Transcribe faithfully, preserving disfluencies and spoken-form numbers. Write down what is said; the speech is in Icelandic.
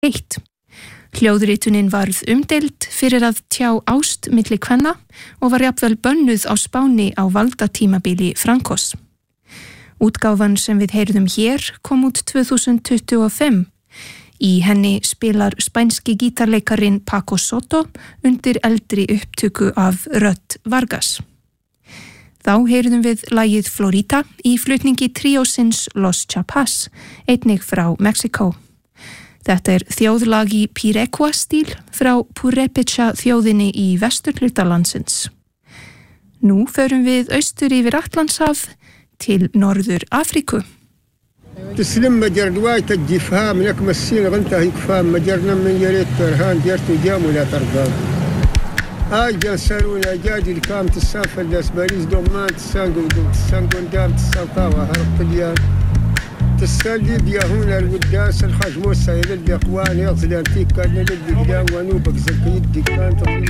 eitt. Hljóðritunin varð umdeild fyrir að tjá ást milli kvenna og var jafnvel bönnuð á Spáni á valdatímabili Francos. Útgáfan sem við heyrðum hér kom út tvö þúsund tuttugu og fimm. Í henni spilar spænski gítarleikarin Paco Soto undir eldri upptöku af rödd Vargas. Þá heyrðum við lagið Florita í flutningi tríósins Los Chapas, einnig frá Mexíkó. Þetta er þjóðlag í Pirecua-stíl frá Purépecha þjóðinni í vesturhluta landsins. Nú förum við austur yfir Atlantshaf til Norður Afríku. تسلم مجر رواية الجفهام لك مسين غنتها يكفام مجرنا من يريد ترهان ديرتو جام ولا ترقام هاي جانسالون أجاجي الكام تسافل داس باريس دومان تسانقو تسانقو ندام تسانقاوة هرب اليان تسالي بيهون الوداس الخجموسة يلد أخوان يغزل أنتيك كان يلد قدام ونوبك زكيد دي كان